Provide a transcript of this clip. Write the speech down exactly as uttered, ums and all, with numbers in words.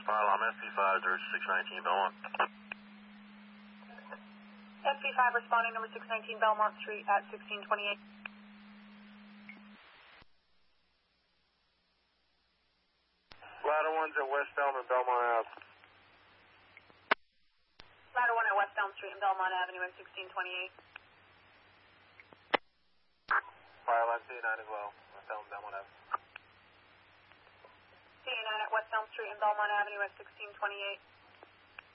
Pylon S P five, there's six nineteen Belmont. S P five responding, number six nineteen Belmont Street at sixteen twenty-eight. Ladder one's at West Elm and Belmont Ave. Ladder one at West Elm Street and Belmont Avenue at sixteen twenty-eight. Pylon C nine as well, West Elm, Belmont Ave. C nine at West Elm Street and Belmont Avenue at sixteen twenty-eight.